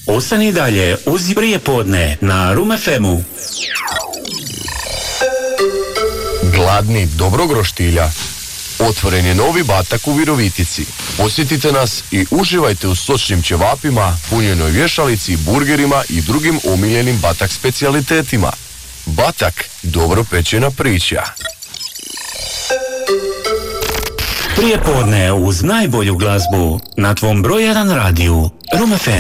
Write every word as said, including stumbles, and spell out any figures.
Ostani dalje uz Prijepodne na Rum F M-u. Gladni dobrog roštilja? Otvoren je novi Batak u Virovitici. Posjetite nas i uživajte u sočnim ćevapima, punjenoj vješalici, burgerima i drugim omiljenim Batak specijalitetima. Batak, dobro pečena priča. Prijepodne uz najbolju glazbu na tvom broj jedan radiju Rum F M.